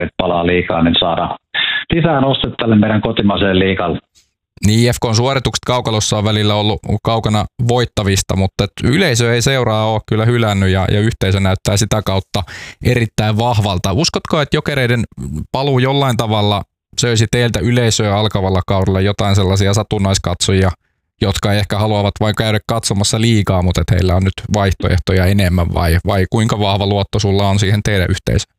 palaa liikaa, niin saadaan lisää nostetta tälle meidän kotimaiseen liigalle. Niin, IFK:n suoritukset kaukalossa on välillä ollut kaukana voittavista, mutta yleisö ei seuraa ole kyllä hylännyt ja yhteisö näyttää sitä kautta erittäin vahvalta. Uskotko, että Jokereiden paluu jollain tavalla söisi teiltä yleisöä alkavalla kaudella jotain sellaisia satunnaiskatsojia, jotka ehkä haluavat vain käydä katsomassa liigaa, mutta että heillä on nyt vaihtoehtoja enemmän vai kuinka vahva luotto sulla on siihen teidän yhteisöön?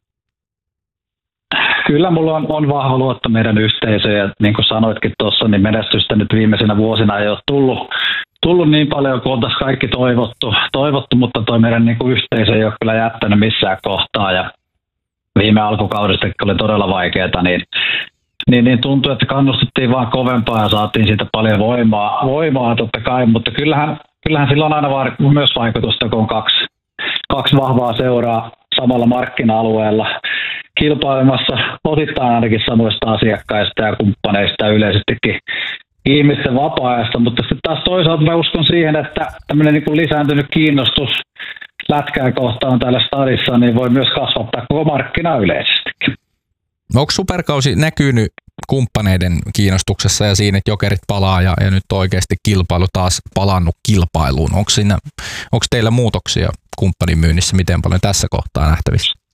Kyllä mulla on vahva luotto meidän yhteisöön ja niin kuin sanoitkin tuossa, niin menestystä nyt viimeisenä vuosina ei ole tullut niin paljon kuin oltaisiin kaikki toivottu, mutta toi meidän niin kuin yhteisö ei ole kyllä jättänyt missään kohtaa ja viime alkukaudesta oli todella vaikeaa, niin tuntui, että kannustettiin vaan kovempaa ja saatiin siitä paljon voimaa totta kai, mutta kyllähän sillä on aina myös vaikutusta, kun on kaksi vahvaa seuraa samalla markkina-alueella kilpailemassa osittain ainakin samoista asiakkaista ja kumppaneista ja yleisestikin ihmisten vapaa-ajasta, mutta sitten taas toisaalta mä uskon siihen, että tämmöinen niin kuin lisääntynyt kiinnostus lätkää kohtaan täällä stadissa niin voi myös kasvattaa koko markkinaa yleisestikin. Onko superkausi näkynyt kumppaneiden kiinnostuksessa ja siinä, että Jokerit palaa ja nyt on oikeasti kilpailu taas palannut kilpailuun? Onko teillä muutoksia kumppanin myynnissä miten paljon tässä kohtaa nähtävissä?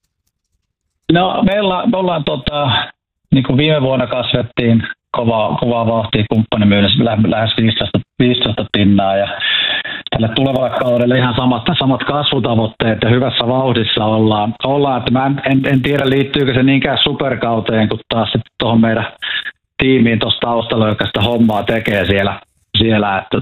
No me ollaan niin kuin viime vuonna kasvettiin kovaa vauhtia kumppanin myynnissä lähes 15 pinnaa ja tälle tulevalle kaudelle ihan samat kasvutavoitteet ja hyvässä vauhdissa ollaan että mä en tiedä liittyykö se niinkään superkauteen, kun taas sitten tuohon meidän tiimiin tuossa taustalla, joka sitä hommaa tekee siellä että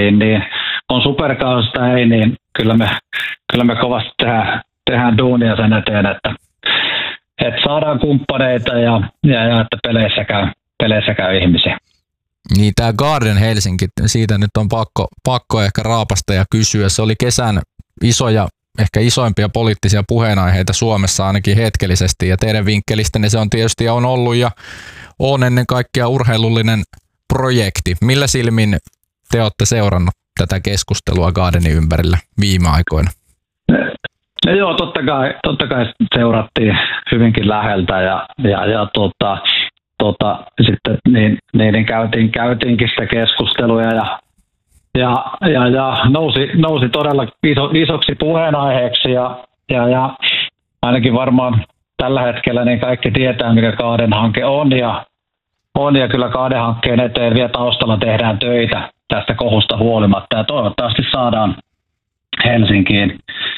on superkausista ei, niin kyllä me kovasti tehdään duunia sen eteen, että saadaan kumppaneita ja että peleissä käy ihmisiä. Niin tämä Garden Helsinki, siitä nyt on pakko ehkä raapasta ja kysyä. Se oli kesän ehkä isoimpia poliittisia puheenaiheita Suomessa ainakin hetkellisesti ja teidän vinkkelistänne se on tietysti on ollut ja on ennen kaikkea urheilullinen projekti. Millä silmin te olette seurannut tätä keskustelua Gardenin ympärillä viime aikoina? No joo, totta kai seurattiin hyvinkin läheltä ja sitten niin käytiinkin sitä keskusteluja ja nousi todella isoksi puheenaiheeksi ja ainakin varmaan tällä hetkellä niin kaikki tietää, mikä Garden-hanke on ja kyllä Garden-hankkeen eteen vielä taustalla tehdään töitä tästä kohusta huolimatta ja toivottavasti saadaan Helsinkiin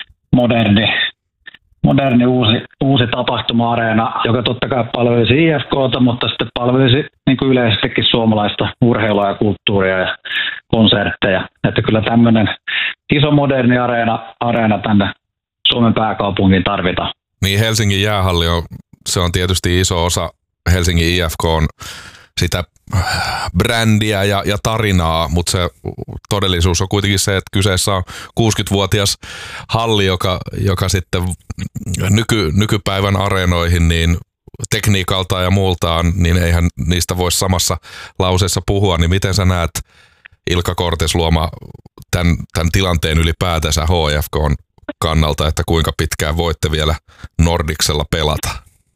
moderni uusi tapahtuma-areena, joka totta kai palvelisi IFK:ta, mutta sitten palvelisi niin kuin yleisestikin suomalaista urheilua ja kulttuuria ja konsertteja. Että kyllä tämmöinen iso moderni areena tänne Suomen pääkaupunkiin tarvitaan. Niin Helsingin jäähalli se on tietysti iso osa Helsingin IFK:n sitä brändiä ja tarinaa, mutta se todellisuus on kuitenkin se, että kyseessä on 60-vuotias halli, joka sitten nykypäivän areenoihin niin tekniikalta ja muultaan, niin eihän niistä voi samassa lauseessa puhua, niin miten sä näet Ilkka Kortesluoma tämän tilanteen ylipäätänsä HFK:n kannalta, että kuinka pitkään voitte vielä Nordicsella pelata?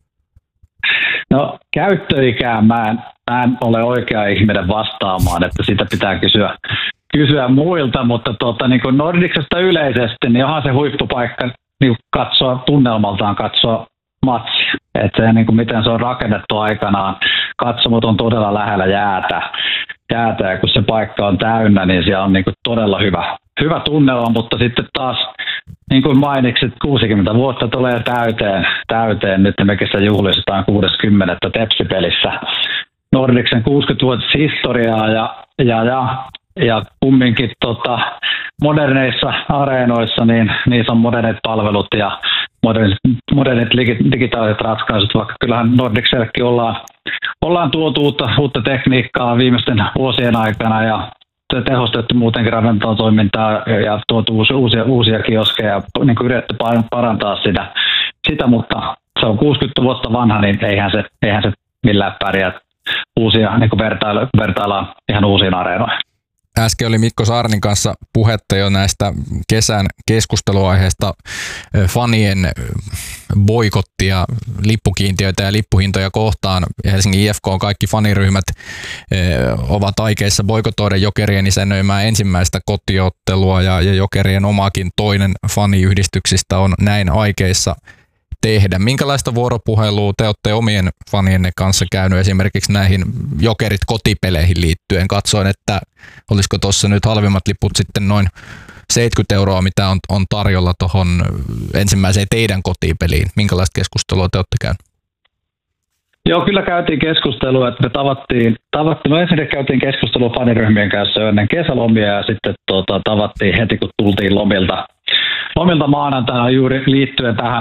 No käyttöikään mä en ole oikea ihminen vastaamaan, että sitä pitää kysyä muilta, mutta niin kuin Nordicsesta yleisesti, niin onhan se huippupaikka niin tunnelmaltaan katsoa matsia. Että se, niin kuin miten se on rakennettu aikanaan, katsomot on todella lähellä jäätä ja kun se paikka on täynnä, niin siellä on niin kuin todella hyvä tunnelma, mutta sitten taas niin kuin mainitsit, 60 vuotta tulee täyteen. Nyt mekin se juhlistetaan 60. Tepsipelissä Nordicsen 60-vuotishistoriaa ja kumminkin moderneissa areenoissa niin niissä on modernit palvelut ja modernit digitaaliset ratkaisut, vaikka kyllähän Nordicsellekin ollaan tuotu uutta tekniikkaa viimeisten vuosien aikana ja tehostettu muutenkin ravintolatoimintaa ja tuotu uusia kioskeja, niin kuin yritetty parantaa sitä, mutta se on 60 vuotta vanha, niin eihän se millään pärjää uusia, niin kuin vertaillaan ihan uusiin areenoihin. Äsken oli Mikko Saarnin kanssa puhetta jo näistä kesän keskusteluaiheista, fanien boikottia, lippukiintiöitä ja lippuhintoja kohtaan. Helsingin IFK on kaikki faniryhmät ovat aikeissa boikotoida Jokerien isännöimää ensimmäistä kotiottelua ja Jokerien omaakin toinen faniyhdistyksistä on näin aikeissa tehdä. Minkälaista vuoropuhelua te olette omien fanienne kanssa käynyt esimerkiksi näihin Jokerit kotipeleihin liittyen? Katsoin, että olisiko tuossa nyt halvimmat liput sitten noin 70 €, mitä on tarjolla tuohon ensimmäiseen teidän kotipeliin. Minkälaista keskustelua te olette käynyt? Joo, kyllä käytiin keskustelua, että me tavattiin ensin käytiin keskustelua faniryhmien kanssa ennen kesälomia ja sitten tavattiin heti, kun tultiin lomilta maanantaina juuri liittyen tähän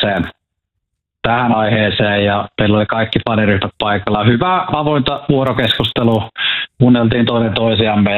aiheeseen ja meillä oli kaikki faniryhmät paikalla. Hyvää avointa vuorokeskustelua, kuunneltiin toinen toisiamme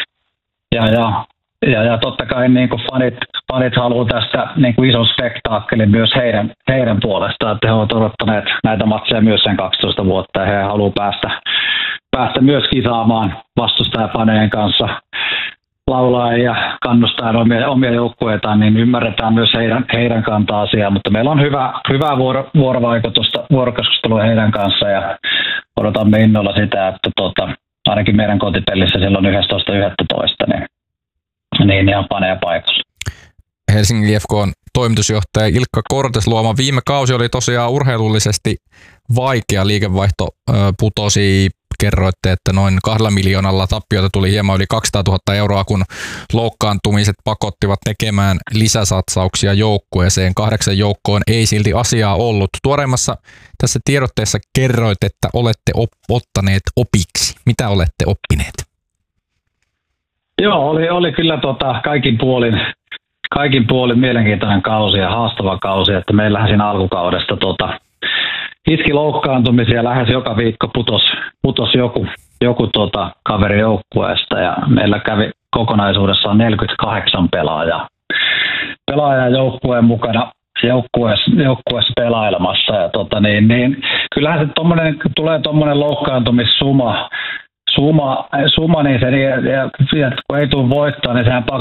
ja totta kai niin kuin fanit haluaa tästä niin kuin ison spektaakkelin myös heidän puolestaan, että he ovat odottaneet näitä matseja myös sen 12 vuotta ja he haluaa päästä myös kisaamaan vastustajafaneen kanssa laulaa ja kannustaa omia joukkueitaan, niin ymmärretään myös heidän kantaa asiaa, mutta meillä on hyvää vuorokeskustelua heidän kanssa ja odotamme innolla sitä, että ainakin meidän kotipelissä silloin 11.11. niin on paneja paikalla. Helsingin IFK:n toimitusjohtaja Ilkka Kortesluoma, viime kausi oli tosiaan urheilullisesti vaikea, liikevaihto putosi, kerroitte, että noin 2 miljoonalla tappiota tuli hieman yli 200 000 €, kun loukkaantumiset pakottivat tekemään lisäsatsauksia joukkueeseen. 8 joukkoon ei silti asiaa ollut. Tuoreimmassa tässä tiedotteessa kerroit, että olette ottaneet opiksi. Mitä olette oppineet? Joo, oli kyllä kaikin puolin mielenkiintoinen kausi ja haastava kausi, että meillähän siinä alkukaudesta iski loukkaantumisia lähes joka viikko putos joku kaveri joukkueesta ja meillä kävi kokonaisuudessaan 48 pelaajaa joukkueen mukana joukkueessa pelailemassa ja kyllähän se tulee tommonen loukkaantumissuma niin se, kun ei tule voittaa, niin sehän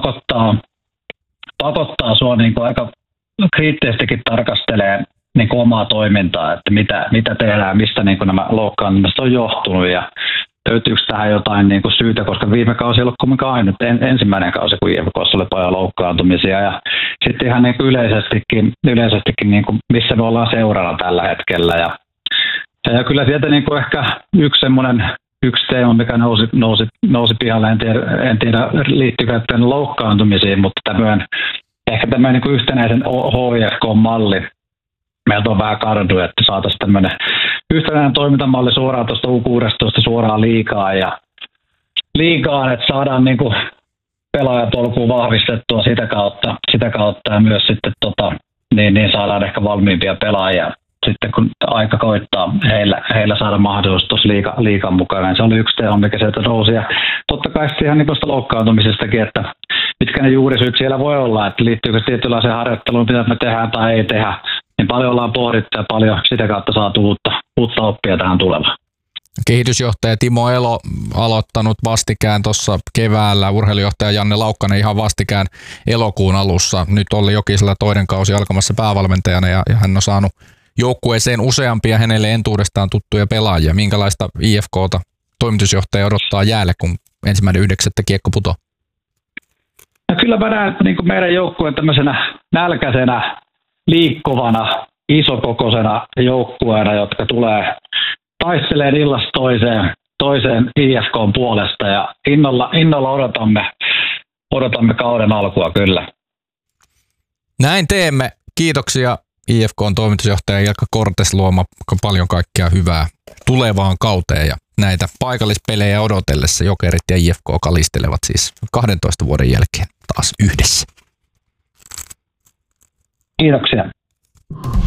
pakottaa sua niin kuin aika kriittisestikin tarkastelee niin kuin omaa toimintaa, että mitä tehdään, mistä niin kuin nämä loukkaantumiset on johtunut ja löytyykö tähän jotain niin kuin syytä, koska viime kausi ei ollut kumminkaan ainut ensimmäinen kausi, kun IFK:ssa oli paljon loukkaantumisia ja sitten ihan niin kuin yleisestikin niin kuin missä me ollaan seurana tällä hetkellä ja kyllä sieltä niin kuin ehkä yksi teema, mikä nousi pihalle, en tiedä liittyykö tämän loukkaantumisiin, mutta ehkä tämmöinen niin kuin yhtenäisen HIFK-malli. Meiltä on vähän kardu, että saataisiin tämmöinen yhtenäinen toimintamalli suoraan tuosta U16 suoraan liigaan, että saadaan niin kuin pelaajapolkua vahvistettua sitä kautta ja myös sitten niin saadaan ehkä valmiimpia pelaajia. Sitten kun aika koittaa heillä saada mahdollisuus tuossa liigan mukana, niin se oli yksi teema, mikä sieltä nousi. Ja totta kai sitten ihan niin tuosta loukkaantumisestakin, että mitkä ne juurisyyt siellä voi olla, että liittyykö tietynlaiseen harjoitteluun, mitä me tehdään tai ei tehdä, niin paljon ollaan pohdittu ja paljon sitä kautta saatu uutta oppia tähän tulevaan. Kehitysjohtaja Timo Elo aloittanut vastikään tuossa keväällä, urheilujohtaja Janne Laukkanen ihan vastikään elokuun alussa. Nyt Olli Jokisella toinen kausi alkamassa päävalmentajana ja hän on saanut joukkueeseen useampia hänelle entuudestaan tuttuja pelaajia. Minkälaista IFK:ta toimitusjohtaja odottaa jäälle, kun 1.9. kiekko putoo? No kyllä mä näen niin meidän joukkueen tämmöisenä nälkäisenä, liikkuvana, isokokoisena joukkueena, jotka tulee taistelemaan illasta toiseen IFK:n puolesta ja innolla odotamme kauden alkua kyllä. Näin teemme. Kiitoksia IFK:n toimitusjohtaja Ilkka Kortesluoma, paljon kaikkea hyvää tulevaan kauteen ja näitä paikallispelejä odotellessa Jokerit ja IFK kalistelevat siis 12 vuoden jälkeen taas yhdessä. Kiitoksia.